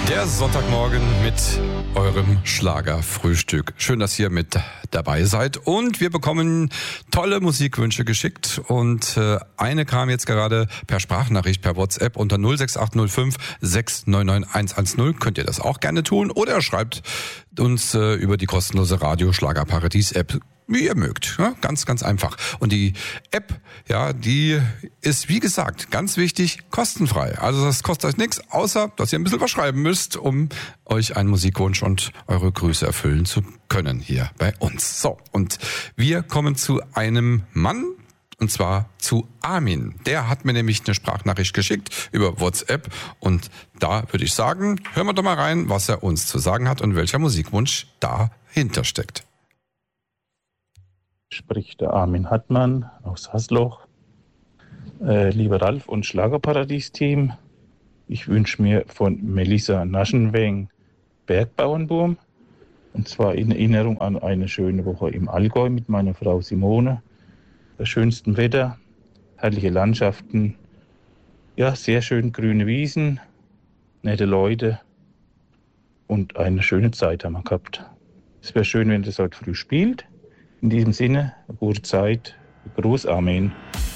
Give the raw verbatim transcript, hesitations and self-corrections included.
Der Sonntagmorgen mit eurem Schlagerfrühstück. Schön, dass ihr mit dabei seid. Und wir bekommen tolle Musikwünsche geschickt. Und äh, eine kam jetzt gerade per Sprachnachricht, per WhatsApp unter null sechs acht null fünf sechs neun neun eins eins null. Könnt ihr das auch gerne tun. Oder schreibt uns äh, über die kostenlose Radio Schlagerparadies App. Wie ihr mögt, ja, ganz, ganz einfach. Und die App, ja, die ist, wie gesagt, ganz wichtig, kostenfrei. Also das kostet euch nichts, außer, dass ihr ein bisschen was schreiben müsst, um euch einen Musikwunsch und eure Grüße erfüllen zu können hier bei uns. So, und wir kommen zu einem Mann, und zwar zu Armin. Der hat mir nämlich eine Sprachnachricht geschickt über WhatsApp. Und da würde ich sagen, hören wir doch mal rein, was er uns zu sagen hat und welcher Musikwunsch dahinter steckt. Spricht der Armin Hartmann aus Hasloch. Äh, lieber Ralf und Schlagerparadies-Team, ich wünsche mir von Melissa Naschenweng Bergbauernburm, und zwar in Erinnerung an eine schöne Woche im Allgäu mit meiner Frau Simone. Bei schönstem Wetter, herrliche Landschaften, ja, sehr schön grüne Wiesen, nette Leute und eine schöne Zeit haben wir gehabt. Es wäre schön, wenn das heute früh spielt. In diesem Sinne, gute Zeit, Gruß, Amen.